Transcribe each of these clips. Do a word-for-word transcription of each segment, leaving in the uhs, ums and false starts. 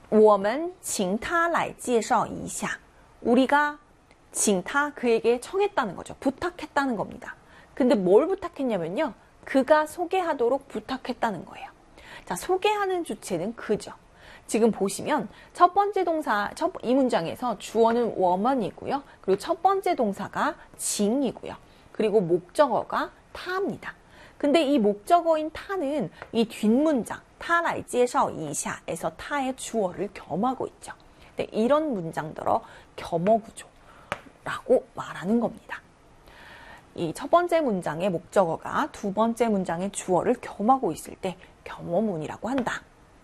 我们请他来介绍一下. 우리가 请他 그에게 청했다는 거죠. 부탁했다는 겁니다. 근데 뭘 부탁했냐면요. 그가 소개하도록 부탁했다는 거예요. 자, 소개하는 주체는 그죠. 지금 보시면 첫 번째 동사, 첫, 이 문장에서 주어는 워먼이고요. 그리고 첫 번째 동사가 징이고요. 그리고 목적어가 타입니다. 근데 이 목적어인 타는 이 뒷문장, 타라이介绍一下에서 타의 주어를 겸하고 있죠. 네, 이런 문장들어 겸어구조라고 말하는 겁니다. 이 첫 번째 문장의 목적어가 두 번째 문장의 주어를 겸하고 있을 때 겸어문이라고 한다.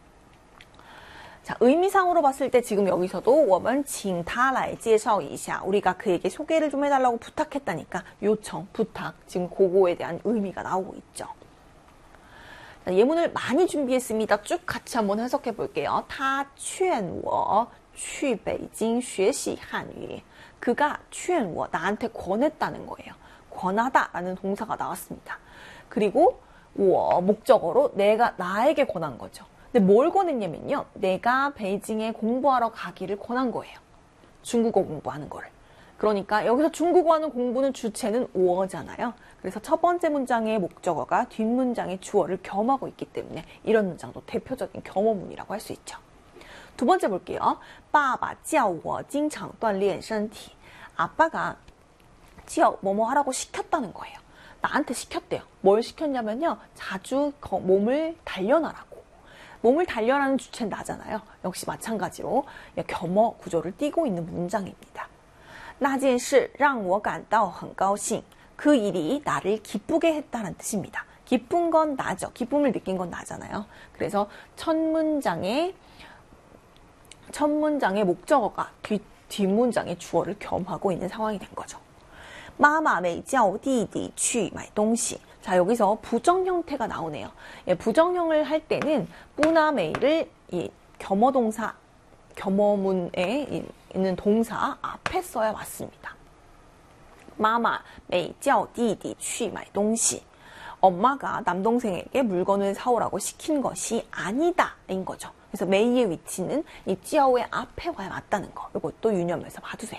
자, 의미상으로 봤을 때 지금 여기서도 我们请他来介绍一下 우리가 그에게 소개를 좀 해달라고 부탁했다니까 요청, 부탁, 지금 그거에 대한 의미가 나오고 있죠. 자, 예문을 많이 준비했습니다. 쭉 같이 한번 해석해 볼게요. 他劝我去北京学习汉语 그가 劝我 나한테 권했다는 거예요. 권하다 라는 동사가 나왔습니다. 그리고 我 목적어로 내가 나에게 권한 거죠. 근데 뭘 권했냐면요. 내가 베이징에 공부하러 가기를 권한 거예요. 중국어 공부하는 거를. 그러니까 여기서 중국어 하는 공부는 주체는 오어잖아요. 그래서 첫 번째 문장의 목적어가 뒷문장의 주어를 겸하고 있기 때문에 이런 문장도 대표적인 겸어문이라고 할 수 있죠. 두 번째 볼게요. 爸爸叫我经常锻炼身体. 아빠가 叫 뭐뭐 하라고 시켰다는 거예요. 나한테 시켰대요. 뭘 시켰냐면요. 자주 몸을 단련하라고. 몸을 단련하는 주체는 나잖아요. 역시 마찬가지로 겸어 구조를 띠고 있는 문장입니다. 那件事让我感到很高兴. 그 일이 나를 기쁘게 했다는 뜻입니다. 기쁜 건 나죠. 기쁨을 느낀 건 나잖아요. 그래서 첫 문장의 첫 문장의 목적어가 뒷, 뒷문장의 주어를 겸하고 있는 상황이 된 거죠. 妈妈没叫弟弟去买东西. 자, 여기서 부정 형태가 나오네요. 예, 부정형을 할 때는 뿌나메이를 이 겸어동사, 겸어문에 있는 동사 앞에 써야 맞습니다. 妈妈没叫弟弟去买东西. 엄마가 남동생에게 물건을 사오라고 시킨 것이 아니다 인 거죠. 그래서 메이의 위치는 이 찌아오의 앞에 와야 맞다는 거. 이것도 유념해서 봐두세요.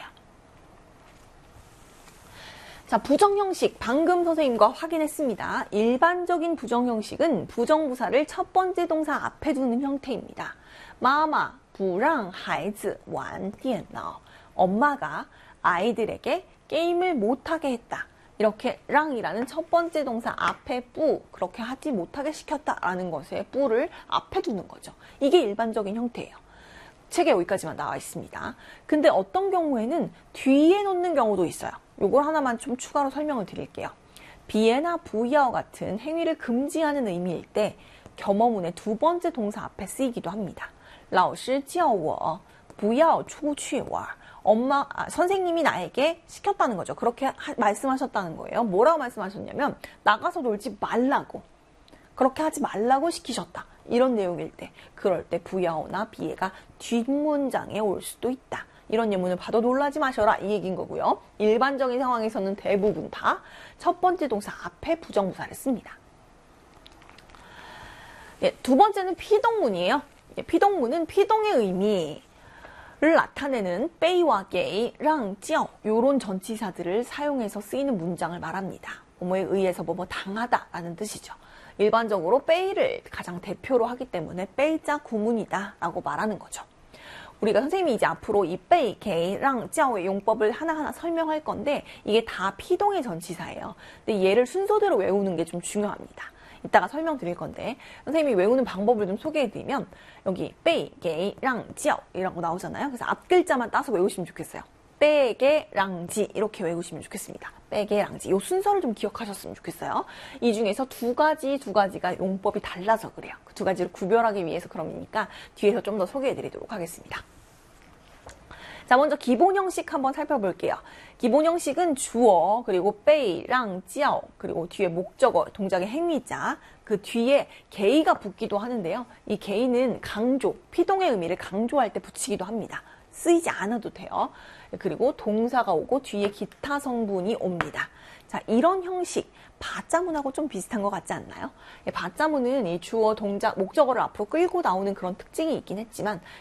자, 부정형식 방금 선생님과 확인했습니다. 일반적인 부정형식은 부정부사를 첫 번째 동사 앞에 두는 형태입니다. 妈妈不让孩子玩电脑. 엄마가 아이들에게 게임을 못하게 했다. 이렇게 랑이라는 첫 번째 동사 앞에 뿌 그렇게 하지 못하게 시켰다라는 것에 뿌를 앞에 두는 거죠. 이게 일반적인 형태예요. 책에 여기까지만 나와 있습니다. 근데 어떤 경우에는 뒤에 놓는 경우도 있어요. 요걸 하나만 좀 추가로 설명을 드릴게요. 비에나 부여 같은 행위를 금지하는 의미일 때 겸어문의 두 번째 동사 앞에 쓰이기도 합니다. 老师叫我不要出去玩. 엄마, 아, 선생님이 나에게 시켰다는 거죠. 그렇게 하, 말씀하셨다는 거예요. 뭐라고 말씀하셨냐면 나가서 놀지 말라고. 그렇게 하지 말라고 시키셨다. 이런 내용일 때, 그럴 때 부야오나 비에가 뒷문장에 올 수도 있다. 이런 예문을 봐도 놀라지 마셔라 이 얘기인 거고요. 일반적인 상황에서는 대부분 다 첫 번째 동사 앞에 부정부사를 씁니다. 예, 두 번째는 피동문이에요. 예, 피동문은 피동의 의미를 나타내는 빼이와 게이, 랑, 찌어 이런 전치사들을 사용해서 쓰이는 문장을 말합니다. 뭐뭐에 의해서 뭐뭐 당하다 라는 뜻이죠. 일반적으로 빼이를 가장 대표로 하기 때문에 빼이자 구문이다 라고 말하는 거죠. 우리가 선생님이 이제 앞으로 이 빼이, 게이랑 찌아오의 용법을 하나하나 설명할 건데 이게 다 피동의 전치사예요. 근데 얘를 순서대로 외우는 게 좀 중요합니다. 이따가 설명드릴 건데 선생님이 외우는 방법을 좀 소개해드리면 여기 빼이, 게이랑 찌아오 이라고 나오잖아요. 그래서 앞 글자만 따서 외우시면 좋겠어요. 빼게, 랑지 이렇게 외우시면 좋겠습니다. 빼게, 랑지 이 순서를 좀 기억하셨으면 좋겠어요. 이 중에서 두 가지, 두 가지가 용법이 달라서 그래요. 그 두 가지를 구별하기 위해서 그러니까 뒤에서 좀 더 소개해드리도록 하겠습니다. 자, 먼저 기본 형식 한번 살펴볼게요. 기본 형식은 주어, 그리고 빼이, 랑, 찌아오, 그리고 뒤에 목적어, 동작의 행위자, 그 뒤에 게이가 붙기도 하는데요. 이 게이는 강조, 피동의 의미를 강조할 때 붙이기도 합니다. 쓰이지 않아도 돼요. 그리고 동사가 오고 뒤에 기타 성분이 옵니다. 자, 이런 형식, 바자문하고 좀 비슷한 것 같지 않나요? 바자문은 이 주어, 동작, 목적어를 앞으로 끌고 나오는 그런 특징이 있긴 했지만